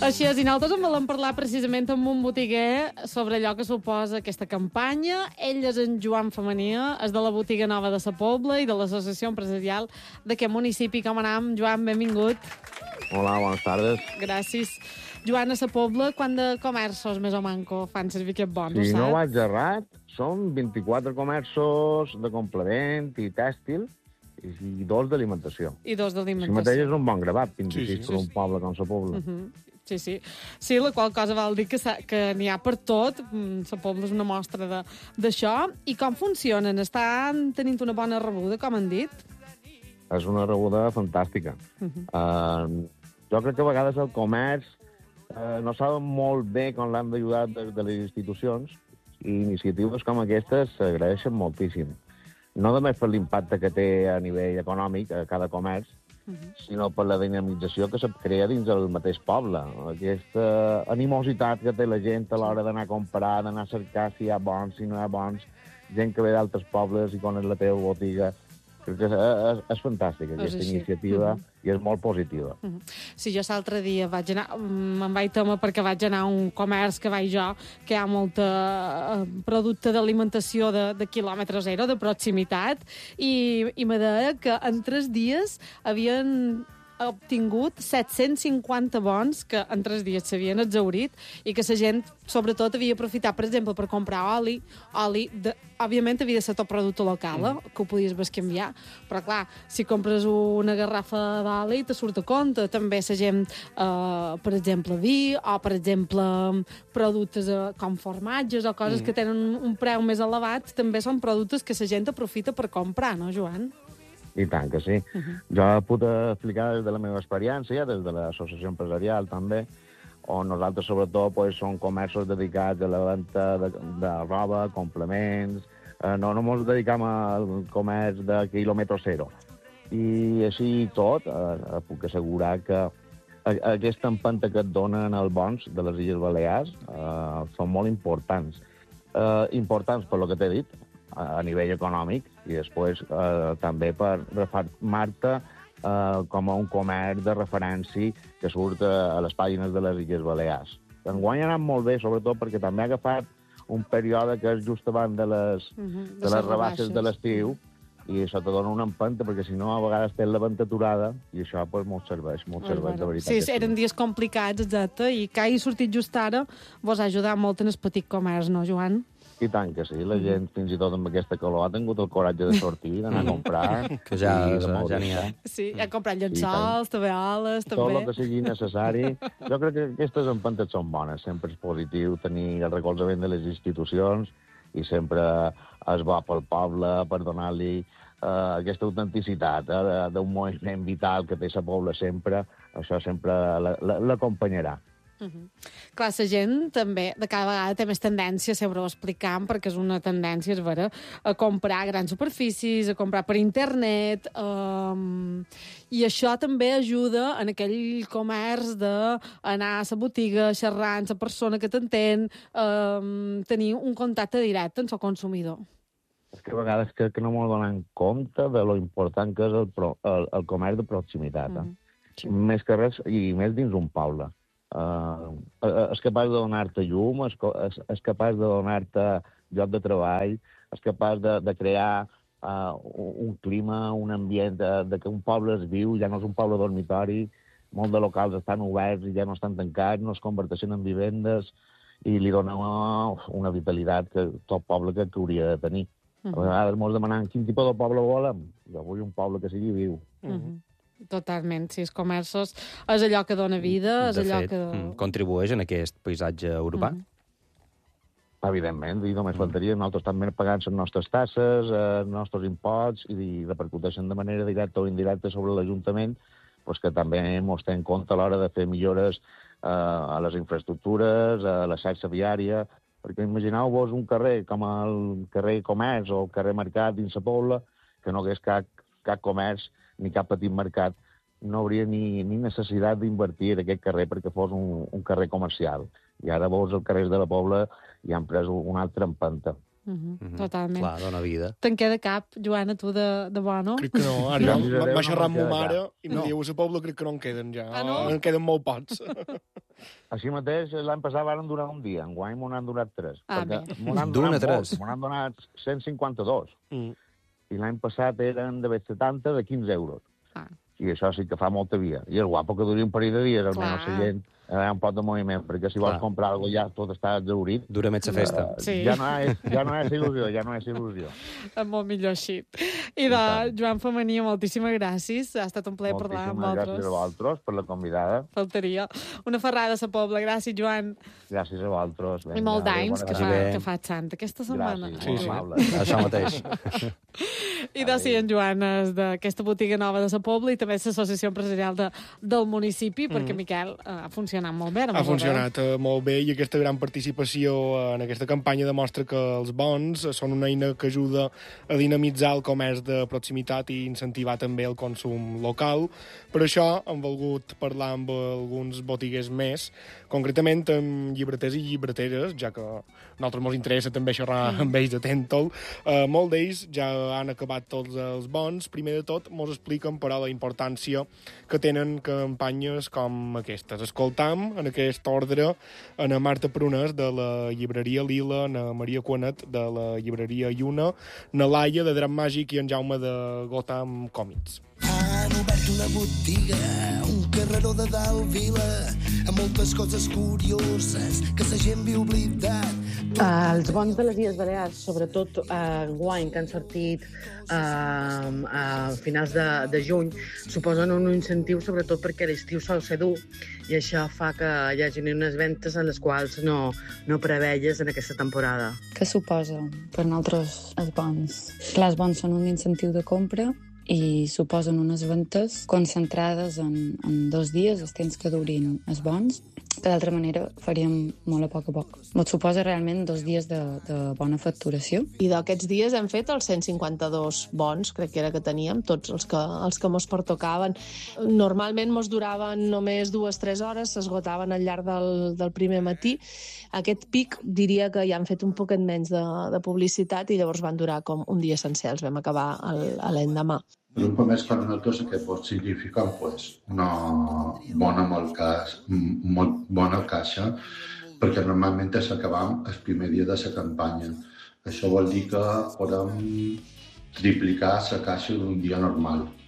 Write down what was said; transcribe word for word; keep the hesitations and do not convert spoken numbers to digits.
Així és, i nosaltres en volem parlar precisament amb un botiguer sobre allò que suposa aquesta campanya. Ell és en Joan Femenia, és de la botiga nova de Sa Pobla i de l'associació empresarial d'aquest municipi. Com anem, Joan? Benvingut. Hola, bones tardes. Gràcies. Joan, a Sa Pobla, quant de comerços més o manco fan servir aquest bon, Si ho no saps? vaig errat, són vint-i-quatre comerços de complement i tèxtil i dos d'alimentació. I dos Si mateix d'alimentació. és un bon gravat, fins i Sí, tot sí. per un poble com Sa Pobla. Uh -huh. Sí, sí. Sí, la qual cosa vol dir que, s'ha- que n'hi ha per tot. Mm, Sa Pobla és una mostra de- d'això. I com funcionen? Estan tenint una bona rebuda, com han dit? És una rebuda fantàstica. Uh -huh. Uh, jo crec que a vegades el comerç uh, no saben molt bé com l'han d'ajudar des de les institucions i iniciatives com aquestes s'agraeixen moltíssim. No només per l'impacte que té a nivell econòmic a cada comerç, Uh -huh. sinó per la dinamització que se crea dins el mateix poble. Aquesta animositat que té la gent a l'hora d'anar a comprar, d'anar a cercar si hi ha bons, si no hi ha bons, gent que ve d'altres pobles i coneix la teva botiga. Crec que és, és, és fantàstica, aquesta així. iniciativa, Mhm. i és molt positiva. Uh -huh. Sí, jo l'altre dia vaig anar, me'n vaig tema perquè vaig anar a un comerç que vaig jo, que hi ha molta eh, producte d'alimentació de, de quilòmetre zero, de proximitat, i, i me deia que en tres dies havien obtingut set-cents cinquanta bons que en tres dies s'havien exhaurit i que la gent, sobretot, havia aprofitat, per exemple, per comprar oli. Oli, de, òbviament, havia de ser tot producte local, eh, que ho podies bescanviar, però, clar, si compres una garrafa d'oli, te surt a compte. També la gent, eh, per exemple, vi, o, per exemple, productes eh, com formatges o coses mm. que tenen un, un preu més elevat, també són productes que la gent aprofita per comprar, no, Joan? I tant que sí. Uh -huh. Jo puc explicar des de la meva experiència, des de l'associació empresarial també, on nosaltres sobretot pues, som comerços dedicats a la venda de, de roba, complements. Eh, no, no ens dedicam al comerç de quilòmetre zero. I així i tot, eh, puc assegurar que a- aquesta empenta que et donen els bons de les Illes Balears eh, són molt importants. Eh, importants per lo que t'he dit, a, a nivell econòmic, i després eh, també per reformar-te eh, com a un comerç de referència que surt a, a les pàgines de les Illes Balears. Enguany ha anat molt bé, sobretot perquè també ha agafat un període que és just abans de les, Uh -huh. de les rebasses de l'estiu, i això te dona una empenta, perquè si no, a vegades tens la venta aturada, i això pues, molt serveix, molt serveix, de veritat. Sí, que eren dies complicats, exacte, i que hagi sortit just ara vos ha ajudat molt en el petit comerç, no, Joan? I tant que sí, la gent, fins i tot amb aquesta calor, ha tingut el coratge de sortir, d'anar a comprar. Que ja- i de ja moure-se. n'hi ha. Sí, ha comprat llençols, també oles, Tot també. el que sigui necessari. Jo crec que aquestes empentes són bones. Sempre és positiu tenir el recolzament de les institucions i sempre és bo pel poble per donar-li eh, aquesta autenticitat eh, d'un moviment vital que té Sa Pobla sempre. Això sempre la- la- l'acompanyarà. Uh -huh. Clar, la gent també de cada vegada té més tendència, sempre ho explicam, perquè és una tendència, és vera, a comprar grans superfícies, a comprar per internet, um, i això també ajuda en aquell comerç d'anar a la botiga, xerrar amb la persona que t'entén, um, tenir un contacte directe amb el consumidor. És que a vegades crec que no m'ho donen compte de lo important que és el, pro, el, el comerç de proximitat. Eh? Mhm. Sí. Més que res, i més dins un poble. Uh, és capaç de donar-te llum, és, co- és, és capaç de donar-te lloc de treball, és capaç de, de crear uh, un clima, un ambient de, de que un poble es viu, ja no és un poble dormitori, molts de locals estan oberts i ja no estan tancats, no es converteixen en vivendes, i li dona una, una vitalitat que tot poble que, que hauria de tenir. A vegades ens demanen quin tipus de poble volem. Jo vull un poble que sigui viu. Uh -huh. Totalment, sí, els comerços és allò que dona vida, és De allò fet, que... mm, contribueix en aquest paisatge urbà. Mhm. Evidentment, i només faltaria, nosaltres també pagant les nostres tasses, eh, els nostres imposts, i repercuteixen de manera directa o indirecta sobre l'Ajuntament, pues que també ens té en compte a l'hora de fer millores eh, a les infraestructures, a la xarxa viària, perquè imagineu-vos un carrer com el carrer Comerç o el carrer Mercat dins Sa Pobla, que no hagués cap, cap comerç ni cap petit mercat, no hauria ni, ni necessitat d'invertir en aquest carrer perquè fos un, un carrer comercial. I ara veus els carrers de la Pobla i han pres una altra empenta. Uh -huh. Mhm. Totalment. Clar, dona vida. Te'n queda cap, Joana, tu de, de bo, no? Crec que no. Ara No. va, va xerrar amb No ma em queda mare i em No. diu a la Pobla crec que no en queden ja. Ah, no? En queden molt pocs. Així mateix, l'any passat van durar un dia, enguany m'ho n'han durat tres. Ah, perquè bé. m'ho n'han D'una a donat tres. molts, m'ho n'han donat cent cinquanta-dos. Mm. I l'any passat eren de setanta de quinze euros. Ah. I això sí que fa molta via. I és guapo que duri un parell de dies, almenys Clar. la gent hi ha un pot de moviment, perquè si vols Clar. comprar alguna cosa ja tot està exhaurit. Dura més la festa. Uh, Sí. ja, no és, ja no és il·lusió, ja no és il·lusió. És molt millor així. I de tant. Joan Femení, moltíssimes gràcies. Ha estat un plaer parlar amb Moltíssimes gràcies a vosaltres. vosaltres per la convidada. Faltaria. Una ferrada a la Pobla. Gràcies, Joan. Gràcies a vosaltres. I molt d'anys que, bona fa, tarda. que fa sant aquesta setmana. Gràcies, Sí, molt sí. amable. Això mateix. I de sí, en Joan és d'aquesta botiga nova de la Pobla i també és l'associació empresarial de, del municipi, perquè, Miquel, eh, ha funcionat molt bé. ara Ha molt bé. funcionat eh, molt bé i aquesta gran participació en aquesta campanya demostra que els bons són una eina que ajuda a dinamitzar el comerç de proximitat i incentivar també el consum local. Per això hem volgut parlar amb alguns botiguers més, concretament amb llibreters i llibreteres, ja que a nosaltres ens interessa també xerrar amb ells de Tentol. Uh, molt d'ells ja han acabat tots els bons. Primer de tot, ens expliquen, però, la importància que tenen campanyes com aquestes. Escoltam, en aquest ordre, a na Marta Prunes, de la llibreria Lila, na Maria Cuanet, de la llibreria Lluna, na Laia, de Drap Màgic, i en Jaume, de Gotham Còmics. Han obert una botiga, un carreró de dalt vila, amb moltes coses curioses que la gent viu oblidat. Uh, els bons de les Illes Balears, sobretot uh, enguany, que han sortit uh, a finals de, de juny, suposen un incentiu sobretot perquè l'estiu sol ser dur i això fa que hi hagi unes ventes en les quals no, no preveies en aquesta temporada. Què suposa per nosaltres els bons? Clar, els bons són un incentiu de compra i suposen unes ventes concentrades en, en dos dies, els temps que durin els bons, que d'altra manera faríem molt a poc a poc. Ens suposa realment dos dies de, de bona facturació. I d'aquests dies hem fet els cent cinquanta-dos bons, crec que era que teníem, tots els que, els que mos pertocaven. Normalment mos duraven només dues o tres hores, s'esgotaven al llarg del, del primer matí. Aquest pic diria que ja han fet un poquet menys de, de publicitat i llavors van durar com un dia sencer, els vam acabar el, a l'endemà. Per un comerç com nosaltres, que pot significar pues, una bona, molt cas, molt bona caixa, perquè normalment s'acabam el primer dia de la campanya. Això vol dir que podem triplicar la caixa d'un dia normal.